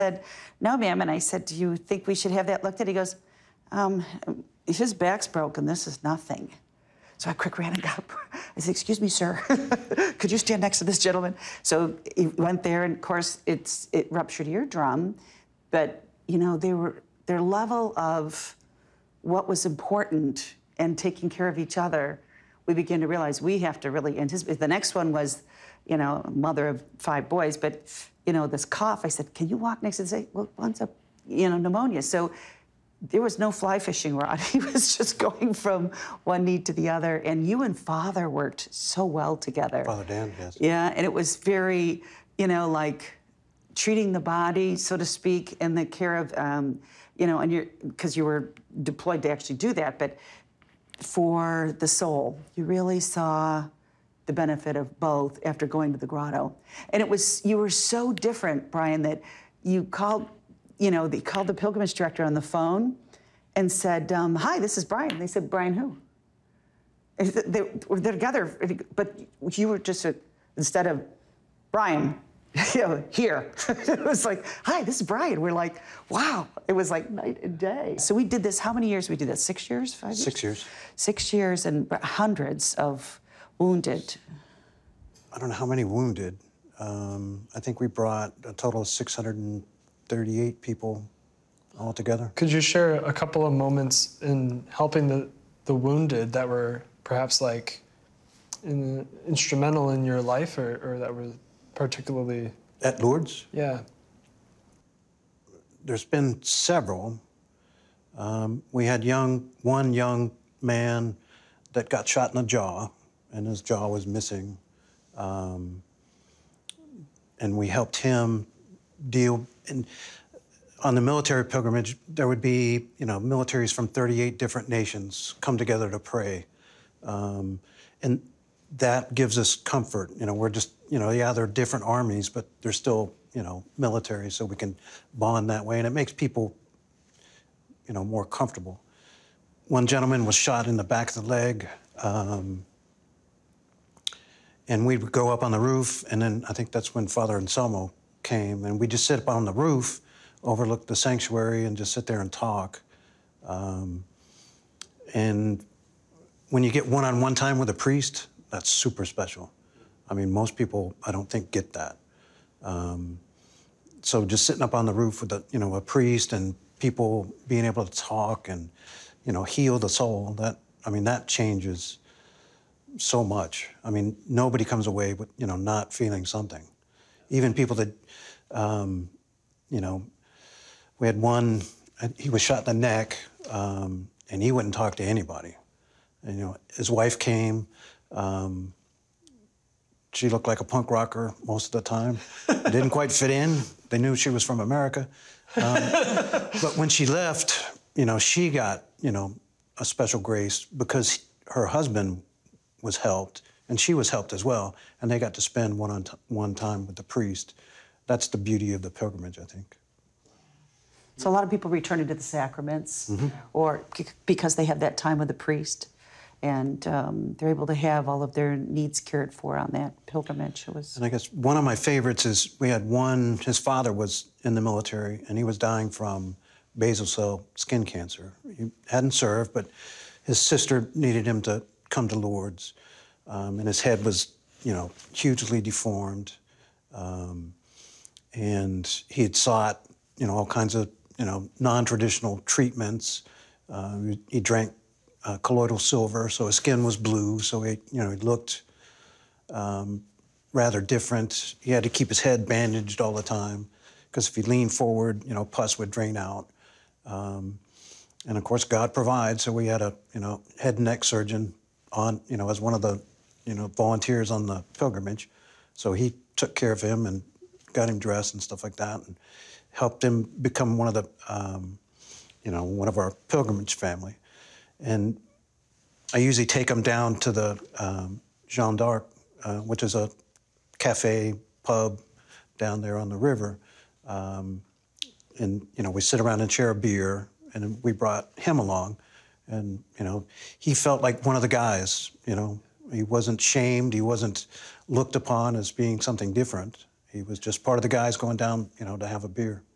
said, no, ma'am. And I said, do you think we should have that looked at? He goes, his back's broken. This is nothing. So I quick ran and got up. I said, excuse me, sir. Could you stand next to this gentleman? So he went there, and of course, it ruptured eardrum. But, you know, their level of what was important and taking care of each other, we began to realize we have to really anticipate. The next one was, you know, mother of 5 boys, but, you know, this cough, I said, can you walk next to this? Well, one's a, you know, pneumonia. So there was no fly fishing rod. He was just going from one need to the other. And you and Father worked so well together. Father Dan, yes. Yeah, and it was very, you know, like treating the body, so to speak, and the care of, you know, and because you were deployed to actually do that, but for the soul, you really saw the benefit of both after going to the grotto. And it was, you were so different, Brian, that you called, you know, they called the pilgrimage director on the phone and said, hi, this is Brian. They said, Brian who? They're together, but you were just, instead of Brian, you know, here. It was like, hi, this is Brian. We're like, wow. It was like night and day. So we did this, how many years we did that? 6 years, 5 years? 6 years. 6 years and hundreds of wounded. I don't know how many wounded. I think we brought a total of 638 people all together. Could you share a couple of moments in helping the wounded that were perhaps like instrumental in your life or that were particularly... At Lourdes? Yeah. There's been several. We had one young man that got shot in the jaw, and his jaw was missing. And we helped him deal. And on the military pilgrimage, there would be, you know, militaries from 38 different nations come together to pray. And that gives us comfort. You know, we're just, you know, yeah, they're different armies, but they're still, you know, military, so we can bond that way. And it makes people, you know, more comfortable. One gentleman was shot in the back of the leg, and we would go up on the roof, and then I think that's when Father Anselmo came, and we just sit up on the roof, overlook the sanctuary, and just sit there and talk. And when you get one-on-one time with a priest, that's super special. I mean, most people, I don't think, get that. So just sitting up on the roof with a priest and people being able to talk and, you know, heal the soul, that changes so much. I mean, nobody comes away with, you know, not feeling something. Even people that, you know, we had one, he was shot in the neck, and he wouldn't talk to anybody. And, you know, his wife came. She looked like a punk rocker most of the time. Didn't quite fit in. They knew she was from America. But when she left, you know, she got, you know, a special grace because her husband was helped, and she was helped as well, and they got to spend one time with the priest. That's the beauty of the pilgrimage, I think. So a lot of people return to the sacraments, or because they have that time with the priest, and they're able to have all of their needs cared for on that pilgrimage. And I guess one of my favorites is we had one, his father was in the military, and he was dying from basal cell skin cancer. He hadn't served, but his sister needed him to come to Lourdes, and his head was, you know, hugely deformed, and he had sought, you know, all kinds of, you know, non-traditional treatments. He drank colloidal silver, so his skin was blue, so he, you know, he looked rather different. He had to keep his head bandaged all the time, because if he leaned forward, you know, pus would drain out. And of course, God provides, so we had a, you know, head and neck surgeon on, you know, as one of the, you know, volunteers on the pilgrimage. So he took care of him and got him dressed and stuff like that, and helped him become one of the, you know, one of our pilgrimage family. And I usually take him down to the Jeanne d'Arc, which is a cafe, pub down there on the river. And, you know, we sit around and share a beer, and we brought him along. And, you know, he felt like one of the guys, you know. He wasn't shamed. He wasn't looked upon as being something different. He was just part of the guys going down, you know, to have a beer.